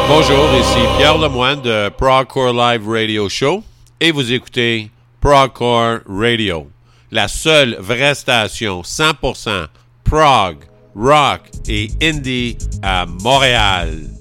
Bonjour, ici Pierre Lemoine de Progcore Live Radio Show et vous écoutez Progcore Radio, la seule vraie station 100% prog, rock et indie à Montréal.